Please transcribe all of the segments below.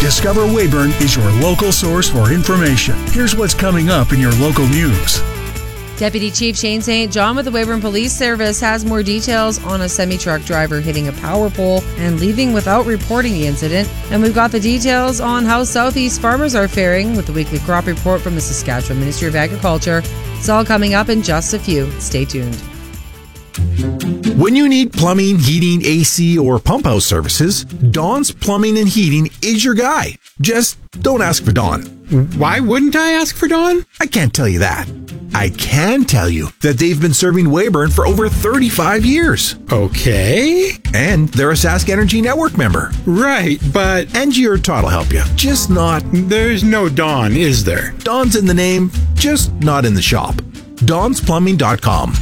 Discover Weyburn is your local source for information. Here's what's coming up in your local news. Deputy Chief Shane St. John with the Weyburn Police Service has more details on a semi-truck driver hitting a power pole and leaving without reporting the incident. And we've got the details on how Southeast farmers are faring with the weekly crop report from the Saskatchewan Ministry of Agriculture. It's all coming up in just a few. Stay tuned. When you need plumbing, heating, AC, or pump house services, Dawn's Plumbing and Heating is your guy. Just don't ask for Dawn. Why wouldn't I ask for Dawn? I can't tell you that. I can tell you that they've been serving Weyburn for over 35 years. Okay. And they're a Sask Energy Network member. Right, but... Angie or Todd will help you. Just not... There's no Dawn, is there? Dawn's in the name, just not in the shop. Dawn'sPlumbing.com.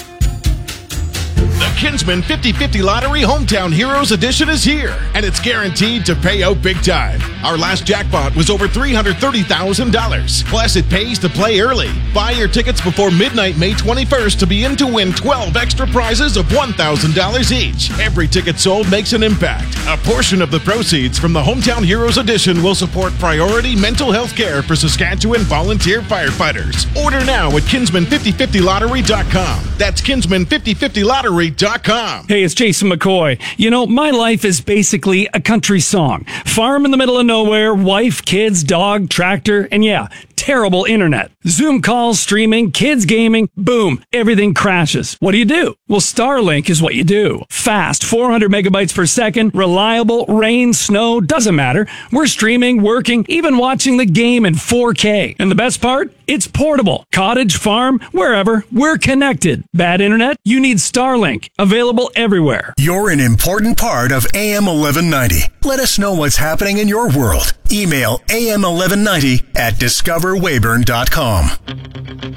The Kinsman 50/50 Lottery Hometown Heroes Edition is here, and it's guaranteed to pay out big time. Our last jackpot was over $330,000. Plus, it pays to play early. Buy your tickets before midnight May 21st to be in to win 12 extra prizes of $1,000 each. Every ticket sold makes an impact. A portion of the proceeds from the Hometown Heroes Edition will support priority mental health care for Saskatchewan volunteer firefighters. Order now at Kinsman5050lottery.com. That's Kinsman5050lottery.com. Hey, it's Jason McCoy. You know, my life is basically a country song. Farm in the middle of nowhere, wife, kids, dog, tractor, and yeah, terrible internet. Zoom calls, streaming, kids gaming, boom, everything crashes. What do? Well, Starlink is what you do. Fast, 400 megabytes per second, reliable, rain, snow, doesn't matter. We're streaming, working, even watching the game in 4K. And the best part? It's portable. Cottage, farm, wherever, we're connected. Bad internet? You need Starlink. Available everywhere. You're an important part of AM 1190. Let us know what's happening in your world. Email AM1190 at discoverweyburn.com.